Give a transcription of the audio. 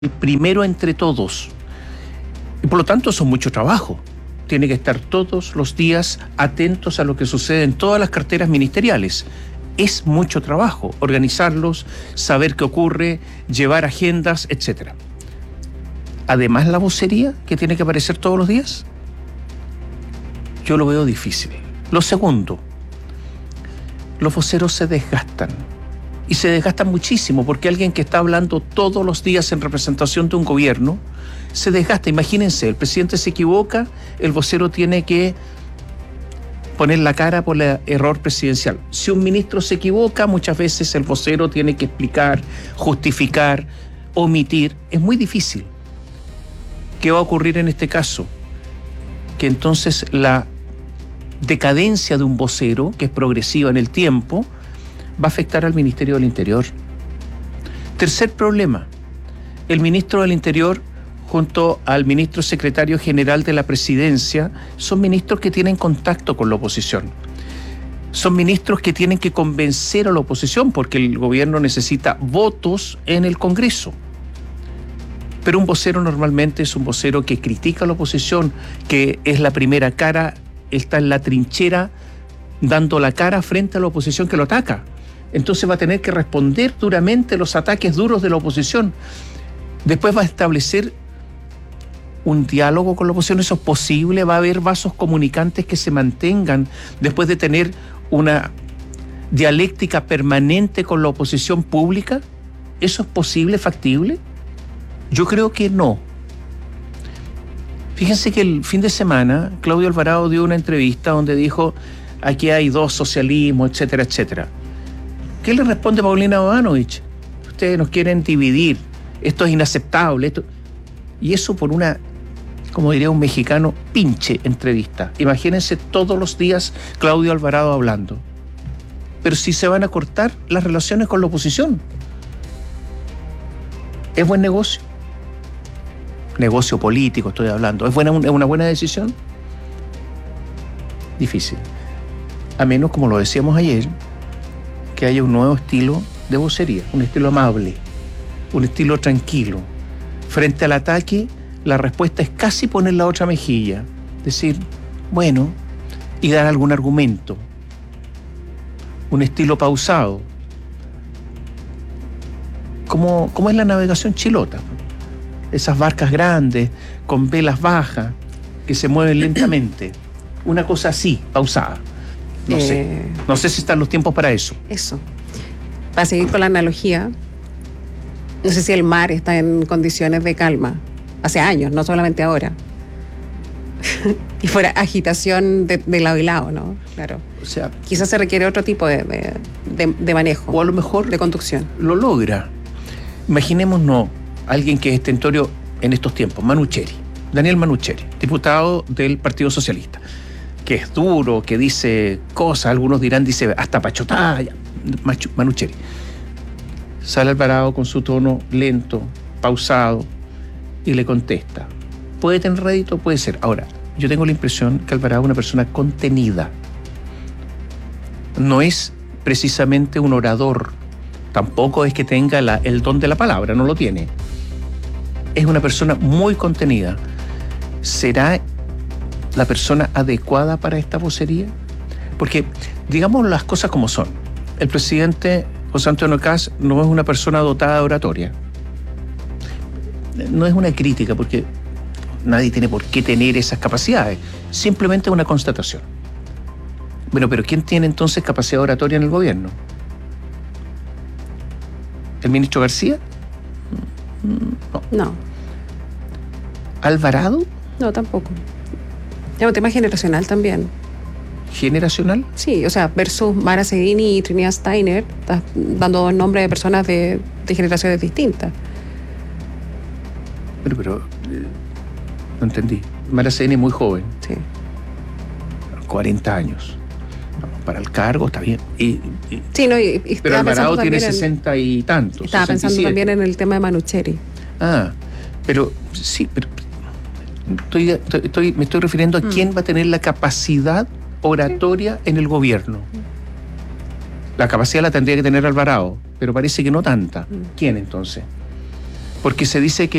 primero entre todos. Y por lo tanto, eso es mucho trabajo. Tiene que estar todos los días atentos a lo que sucede en todas las carteras ministeriales. Es mucho trabajo organizarlos, saber qué ocurre, llevar agendas, etc. Además, la vocería que tiene que aparecer todos los días, yo lo veo difícil. Lo segundo, los voceros se desgastan. Y se desgastan muchísimo porque alguien que está hablando todos los días en representación de un gobierno se desgasta. Imagínense, el presidente se equivoca, el vocero tiene que poner la cara por el error presidencial. Si un ministro se equivoca, muchas veces el vocero tiene que explicar, justificar, omitir. Es muy difícil. ¿Qué va a ocurrir en este caso? Que entonces la decadencia de un vocero, que es progresiva en el tiempo, va a afectar al Ministerio del Interior. Tercer problema, el ministro del Interior junto al ministro secretario general de la Presidencia son ministros que tienen contacto con la oposición. Son ministros que tienen que convencer a la oposición porque el gobierno necesita votos en el Congreso. Pero un vocero normalmente es un vocero que critica a la oposición, que es la primera cara, está en la trinchera dando la cara frente a la oposición que lo ataca. Entonces va a tener que responder duramente los ataques duros de la oposición. Después va a establecer un diálogo con la oposición. ¿Eso es posible? ¿Va a haber vasos comunicantes que se mantengan después de tener una dialéctica permanente con la oposición pública? ¿Eso es posible, factible? Yo creo que no. Fíjense que el fin de semana Claudio Alvarado dio una entrevista donde dijo: aquí hay dos socialismos, etcétera, etcétera. ¿Qué le responde Paulina Bodanovich? Ustedes nos quieren dividir, esto es inaceptable. Esto... Y eso por una, como diría un mexicano, pinche entrevista. Imagínense todos los días Claudio Alvarado hablando. Pero si se van a cortar las relaciones con la oposición. ¿Es buen negocio? Negocio político estoy hablando. ¿Es una buena decisión? Difícil. A menos, como lo decíamos ayer, que haya un nuevo estilo de vocería, un estilo amable, un estilo tranquilo. Frente al ataque, la respuesta es casi poner la otra mejilla, decir, bueno, y dar algún argumento. Un estilo pausado. ¿Cómo es la navegación chilota? Esas barcas grandes, con velas bajas, que se mueven lentamente. Una cosa así, pausada. No sé si están los tiempos para eso. Eso. Para seguir con la analogía, no sé si el mar está en condiciones de calma. Hace años, no solamente ahora. Y fuera agitación de lado y lado, ¿no? Claro. O sea, quizás se requiere otro tipo de manejo. O a lo mejor de conducción. Lo logra. Imaginémonos alguien que es estentorio en estos tiempos, Manucheri, Daniel Manucheri, diputado del Partido Socialista, que es duro, que dice cosas, algunos dirán, dice hasta pachotalla, Manucheri. Sale Alvarado con su tono lento, pausado, y le contesta. ¿Puede tener rédito? Puede ser. Ahora, yo tengo la impresión que Alvarado es una persona contenida. No es precisamente un orador. Tampoco es que tenga el don de la palabra, no lo tiene. Es una persona muy contenida. ¿Será la persona adecuada para esta vocería? Porque, digamos las cosas como son. El presidente José Antonio Kast no es una persona dotada de oratoria. No es una crítica, porque nadie tiene por qué tener esas capacidades. Simplemente es una constatación. Bueno, pero ¿quién tiene entonces capacidad oratoria en el gobierno? ¿El ministro García? No. ¿Alvarado? No, tampoco. Es un tema generacional también. ¿Generacional? Sí, o sea, versus Mara Seguini y Trinidad Steiner, estás dando dos nombres de personas de generaciones distintas. Pero no entendí. Mara Seguini es muy joven. Sí. 40 años. Para el cargo está bien. Sí, no, pero Alvarado tiene 60 y tantos. Estaba 67. pensando también en el tema de Manucheri. Pero sí, pero me estoy refiriendo a quién va a tener la capacidad oratoria en el gobierno. La capacidad la tendría que tener Alvarado, pero parece que no tanta. ¿Quién entonces? porque se dice que